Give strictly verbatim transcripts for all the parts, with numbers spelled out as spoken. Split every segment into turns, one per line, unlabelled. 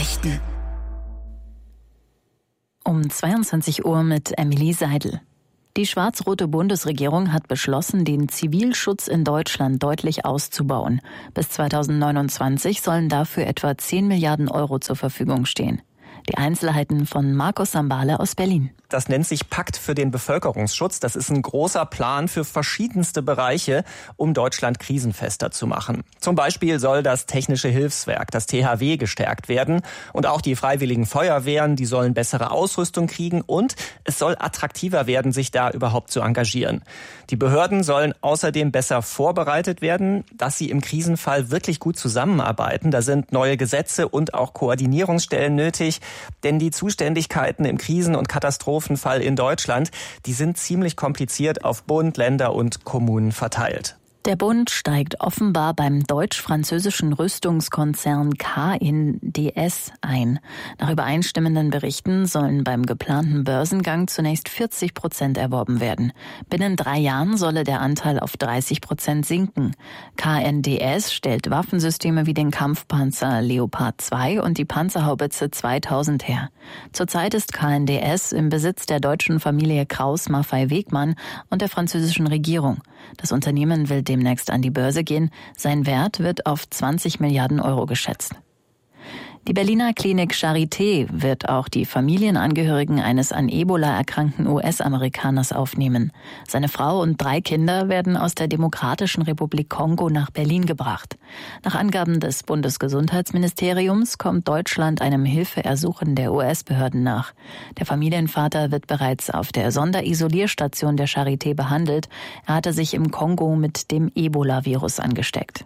Nachrichten. Um zweiundzwanzig Uhr mit Emily Seidel. Die schwarz-rote Bundesregierung hat beschlossen, den Zivilschutz in Deutschland deutlich auszubauen. Bis zweitausendneunundzwanzig sollen dafür etwa zehn Milliarden Euro zur Verfügung stehen. Die Einzelheiten von Markus Sambale aus Berlin.
Das nennt sich Pakt für den Bevölkerungsschutz. Das ist ein großer Plan für verschiedenste Bereiche, um Deutschland krisenfester zu machen. Zum Beispiel soll das Technische Hilfswerk, das T H W, gestärkt werden. Und auch die freiwilligen Feuerwehren, die sollen bessere Ausrüstung kriegen. Und es soll attraktiver werden, sich da überhaupt zu engagieren. Die Behörden sollen außerdem besser vorbereitet werden, dass sie im Krisenfall wirklich gut zusammenarbeiten. Da sind neue Gesetze und auch Koordinierungsstellen nötig. Denn die Zuständigkeiten im Krisen- und Katastrophenfall in Deutschland, die sind ziemlich kompliziert auf Bund, Länder und Kommunen verteilt.
Der Bund steigt offenbar beim deutsch-französischen Rüstungskonzern K N D S ein. Nach übereinstimmenden Berichten sollen beim geplanten Börsengang zunächst vierzig Prozent erworben werden. Binnen drei Jahren solle der Anteil auf dreißig Prozent sinken. K N D S stellt Waffensysteme wie den Kampfpanzer Leopard zwei und die Panzerhaubitze zweitausend her. Zurzeit ist K N D S im Besitz der deutschen Familie Krauss-Maffei-Wegmann und der französischen Regierung. Das Unternehmen will demnächst an die Börse gehen. Sein Wert wird auf zwanzig Milliarden Euro geschätzt. Die Berliner Klinik Charité wird auch die Familienangehörigen eines an Ebola erkrankten U S-Amerikaners aufnehmen. Seine Frau und drei Kinder werden aus der Demokratischen Republik Kongo nach Berlin gebracht. Nach Angaben des Bundesgesundheitsministeriums kommt Deutschland einem Hilfeersuchen der U S-Behörden nach. Der Familienvater wird bereits auf der Sonderisolierstation der Charité behandelt. Er hatte sich im Kongo mit dem Ebola-Virus angesteckt.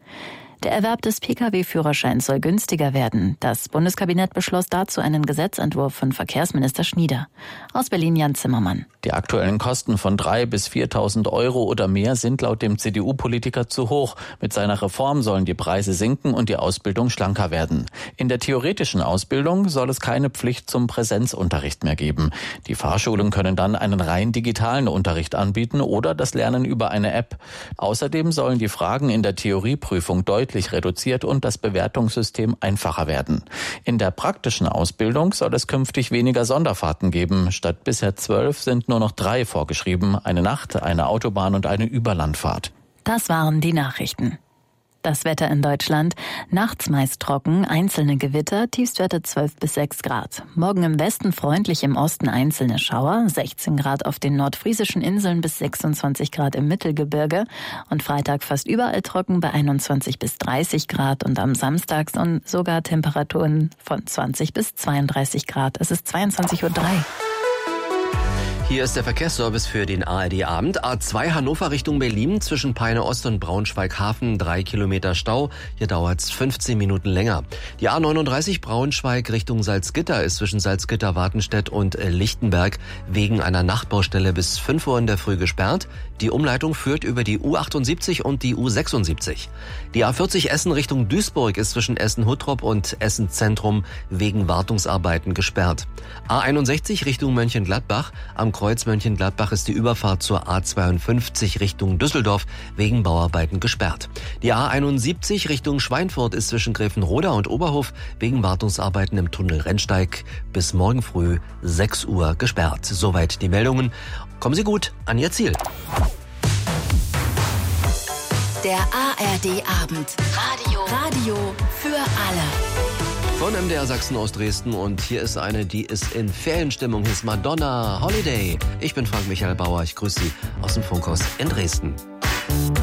Der Erwerb des P K W-Führerscheins soll günstiger werden. Das Bundeskabinett beschloss dazu einen Gesetzentwurf von Verkehrsminister Schnieder. Aus Berlin Jan Zimmermann.
Die aktuellen Kosten von dreitausend bis viertausend Euro oder mehr sind laut dem C D U-Politiker zu hoch. Mit seiner Reform sollen die Preise sinken und die Ausbildung schlanker werden. In der theoretischen Ausbildung soll es keine Pflicht zum Präsenzunterricht mehr geben. Die Fahrschulen können dann einen rein digitalen Unterricht anbieten oder das Lernen über eine App. Außerdem sollen die Fragen in der Theorieprüfung deutlich reduziert und das Bewertungssystem einfacher werden. In der praktischen Ausbildung soll es künftig weniger Sonderfahrten geben. Statt bisher zwölf sind nur noch drei vorgeschrieben. Eine Nacht, eine Autobahn und eine Überlandfahrt.
Das waren die Nachrichten. Das Wetter in Deutschland. Nachts meist trocken, einzelne Gewitter, Tiefstwerte zwölf bis sechs Grad. Morgen im Westen freundlich, im Osten einzelne Schauer, sechzehn Grad auf den nordfriesischen Inseln bis sechsundzwanzig Grad im Mittelgebirge. Und Freitag fast überall trocken bei einundzwanzig bis dreißig Grad und am Samstag sogar Temperaturen von zwanzig bis zweiunddreißig Grad. Es ist zweiundzwanzig Uhr drei.
Hier ist der Verkehrsservice für den A R D-Abend. A zwei Hannover Richtung Berlin zwischen Peine Ost und Braunschweig-Hafen, drei Kilometer Stau. Hier dauert es fünfzehn Minuten länger. Die A neununddreißig Braunschweig Richtung Salzgitter ist zwischen Salzgitter-Wartenstedt und Lichtenberg wegen einer Nachtbaustelle bis fünf Uhr in der Früh gesperrt. Die Umleitung führt über die U achtundsiebzig und die U sechsundsiebzig. Die A vierzig Essen Richtung Duisburg ist zwischen Essen-Huttrop und Essen-Zentrum wegen Wartungsarbeiten gesperrt. A einundsechzig Richtung Mönchengladbach. Am Kreuz Mönchengladbach ist die Überfahrt zur A zweiundfünfzig Richtung Düsseldorf wegen Bauarbeiten gesperrt. Die A einundsiebzig Richtung Schweinfurt ist zwischen Gräfenroda und Oberhof wegen Wartungsarbeiten im Tunnel Rennsteig bis morgen früh sechs Uhr gesperrt. Soweit die Meldungen. Kommen Sie gut an Ihr Ziel.
Der A R D-Abend. Radio. Radio für alle.
Von M D R Sachsen aus Dresden und hier ist eine, die ist in Ferienstimmung. Hier ist Madonna Holiday. Ich bin Frank Michael Bauer, ich grüße Sie aus dem Funkhaus in Dresden.